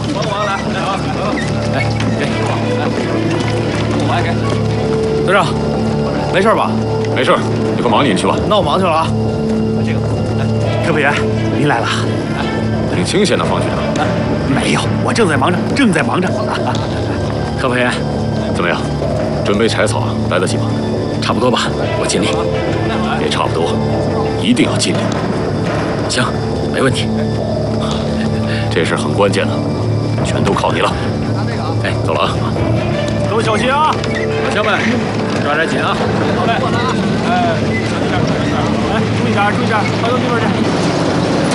帮忙来，哎，给，我来给。队长，没事吧？ 没事，你快忙你的去吧。 那我忙去了啊。这个，科派员，您来了。 挺清闲的，方局长。 没有，我正在忙着。科派员， 怎么样？准备柴草来得及吗？ 差不多吧，我尽力。 别差不多，一定要尽力。 行，没问题。 这事很关键的，全都靠你了。哎，走了啊！ 都小心啊！老乡们，抓点紧啊！好嘞。哎，小心点，小心点。哎，注意点，朝右那边去。